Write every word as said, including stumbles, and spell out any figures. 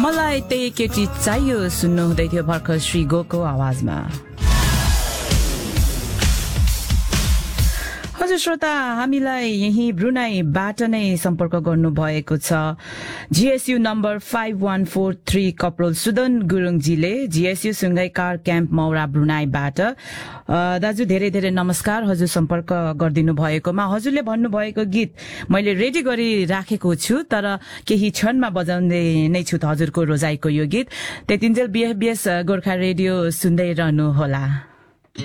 मलाई त्यही केटी चाहियो सुन्नु हुँदै थियो भर्खर श्री गोको आवाजमा। हजुर श्रोता, हामीलाई यही ब्रुनाईबाट नै सम्पर्क गर्नु भएको छ GSU number five one four three कपरोल Sudan गुरुङजीले, GSU सुंघाई car camp मौरा ब्रुनाईबाट। दाजु धेरै धेरै नमस्कार, हजुर सम्पर्क गरिदिनु भएकोमा। हजुरले भन्नुभएको गीत मैले रेडी गरी राखेको छु, तर केही क्षणमा बजाउने नै छु त हजुरको रोजाइको यो गीत। त्यतिन्जेल बिएफबिएस गोर्खा रेडियो सुन्दै रहनु होला।